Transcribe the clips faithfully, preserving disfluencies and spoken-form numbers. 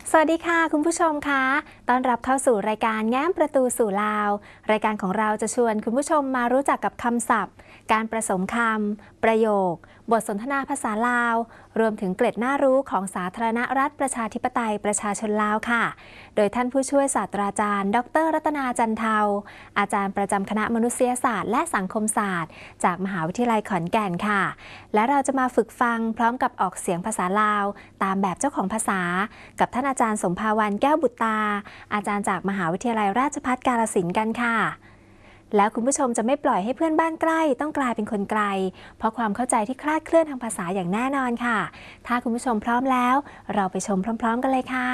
สวัสดีค่ะคุณผู้ชมคะต้อนรับเข้าสู่รายการแง้มประตูสู่ลาวรายการของเราจะชวนคุณผู้ชมมารู้จักกับคำศัพท์การประสมคำประโยคบทสนทนาภาษาลาวรวมถึงเกร็ดน่ารู้ของสาธารณรัฐประชาธิปไตยประชาชนลาวค่ะโดยท่านผู้ช่วยศาสตราจารย์ดรรัตนาจันเทาอาจารย์ประจำคณะมนุษยศาสตร์และสังคมศาสตร์จากมหาวิทยาลัยขอนแก่นค่ะและเราจะมาฝึกฟังพร้อมกับออกเสียงภาษาลาวตามแบบเจ้าของภาษากับท่านอาจารย์สมภาวันแก้วบุตรตาอาจารย์จากมหาวิทยาลัยราชภัฏกาฬสินธุ์กันค่ะแล้วคุณผู้ชมจะไม่ปล่อยให้เพื่อนบ้านใกล้ต้องกลายเป็นคนไกลเพราะความเข้าใจที่คลาดเคลื่อนทางภาษาอย่างแน่นอนค่ะถ้าคุณผู้ชมพร้อมแล้วเราไปชมพร้อมๆกันเลยค่ะ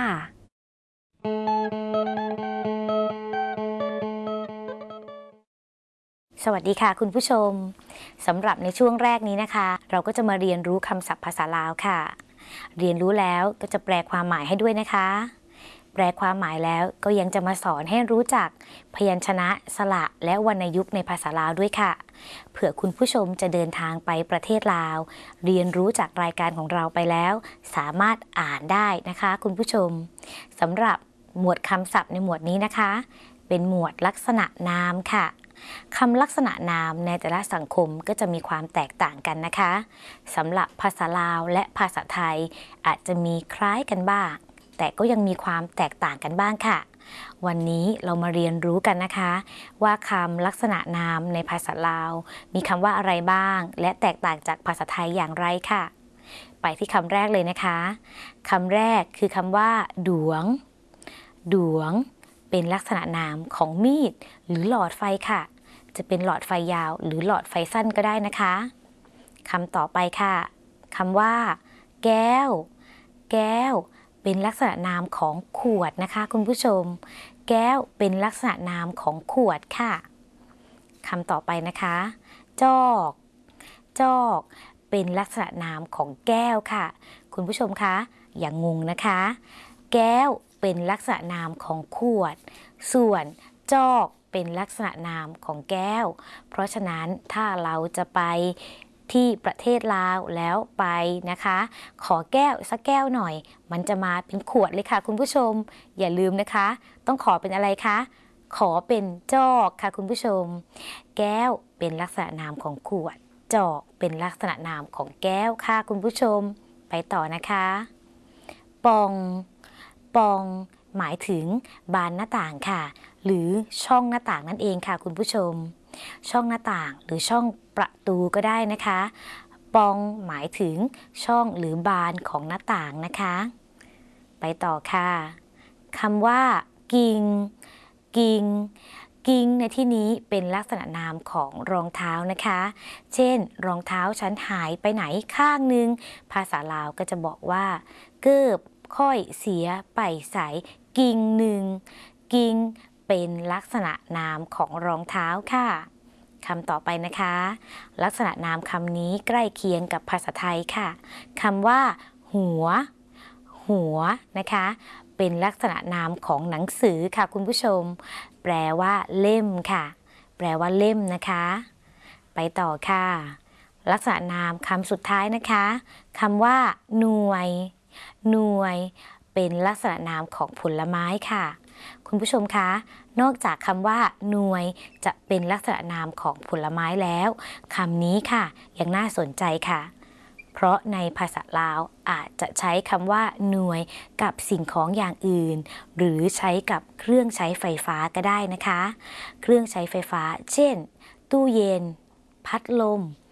สวัสดีค่ะคุณผู้ชมสำหรับในช่วงแรกนี้นะคะเราก็จะมาเรียนรู้คำศัพท์ภาษาลาวค่ะเรียนรู้แล้วก็จะแปลความหมายให้ด้วยนะคะแปลความหมายแล้วก็ยังจะมาสอนให้รู้จักพยัญชนะสระและวรรณยุกต์ในภาษาลาวด้วยค่ะเผื่อคุณผู้ชมจะเดินทางไปประเทศลาวเรียนรู้จากรายการของเราไปแล้วสามารถอ่านได้นะคะคุณผู้ชมสำหรับหมวดคำศัพท์ในหมวดนี้นะคะเป็นหมวดลักษณะนามค่ะคำลักษณะนามในแต่ละสังคมก็จะมีความแตกต่างกันนะคะสำหรับภาษาลาวและภาษาไทยอาจจะมีคล้ายกันบ้างแต่ก็ยังมีความแตกต่างกันบ้างค่ะวันนี้เรามาเรียนรู้กันนะคะว่าคำลักษณะนามในภาษาลาวมีคำว่าอะไรบ้างและแตกต่างจากภาษาไทยอย่างไรค่ะไปที่คำแรกเลยนะคะคำแรกคือคำว่าดวงดวงเป็นลักษณะนามของมีดหรือหลอดไฟค่ะจะเป็นหลอดไฟยาวหรือหลอดไฟสั้นก็ได้นะคะคำต่อไปค่ะคำว่าแก้วแก้วเป็นลักษณะนามของขวดนะคะคุณผู้ชมแก้วเป็นลักษณะนามของขวดค่ะคำต่อไปนะคะจอกจอกเป็นลักษณะนามของแก้วค่ะคุณผู้ชมคะอย่างงงนะคะแก้วเป็นลักษณะนามของขวดส่วนจอกเป็นลักษณะนามของแก้วเพราะฉะนั้นถ้าเราจะไปที่ประเทศลาวแล้วไปนะคะขอแก้วสักแก้วหน่อยมันจะมาเป็นขวดเลยค่ะคุณผู้ชมอย่าลืมนะคะต้องขอเป็นอะไรคะขอเป็นจอกค่ะคุณผู้ชมแก้วเป็นลักษณะนามของขวดจอกเป็นลักษณะนามของแก้วค่ะคุณผู้ชมไปต่อนะคะปองปองหมายถึงบานหน้าต่างค่ะหรือช่องหน้าต่างนั่นเองค่ะคุณผู้ชมช่องหน้าต่างหรือช่องประตูก็ได้นะคะปองหมายถึงช่องหรือบานของหน้าต่างนะคะไปต่อค่ะคำว่ากิ่งกิ่งกิ่งในที่นี้เป็นลักษณะนามของรองเท้านะคะเช่นรองเท้าฉันหายไปไหนข้างนึงภาษาลาวก็จะบอกว่าเกิบค่อยเสียไปใส่กิ่งหนึ่งกิ่งเป็นลักษณะนามของรองเท้าค่ะคำต่อไปนะคะลักษณะนามคำนี้ใกล้เคียงกับภาษาไทยค่ะคำว่าหัวหัวนะคะเป็นลักษณะนามของหนังสือค่ะคุณผู้ชมแปลว่าเล่มค่ะแปลว่าเล่มนะคะไปต่อค่ะลักษณะนามคำสุดท้ายนะคะคำว่าหน่วยหน่วยเป็นลักษณะนามของผลไม้ค่ะคุณผู้ชมคะนอกจากคำว่าหน่วยจะเป็นลักษณะนามของผลไม้แล้วคำนี้ค่ะยังน่าสนใจค่ะเพราะในภาษาลาวอาจจะใช้คำว่าหน่วยกับสิ่งของอย่างอื่นหรือใช้กับเครื่องใช้ไฟฟ้าก็ได้นะคะเครื่องใช้ไฟฟ้าเช่นตู้เย็นพัดลม